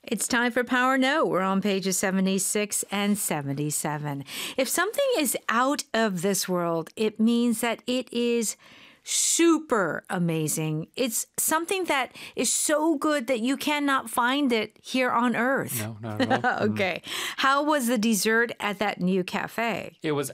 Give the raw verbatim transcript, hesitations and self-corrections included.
It's time for Power Note. We're on pages seventy-six and seventy-seven. If something is out of this world, it means that it is super amazing. It's something that is so good that you cannot find it here on Earth. No, not at all. Okay. Mm. How was the dessert at that new cafe? It was